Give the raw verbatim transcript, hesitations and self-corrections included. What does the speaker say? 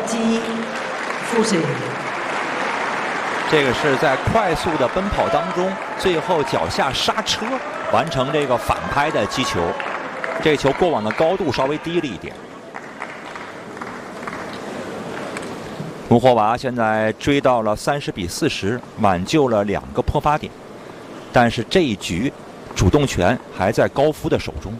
之夫士。 这个是在快速的奔跑当中，最后脚下刹车，完成这个反拍的击球。这个球过网的高度稍微低了一点。穆霍娃现在追到了三十比四十，挽救了两个破发点，但是这一局主动权还在高夫的手中。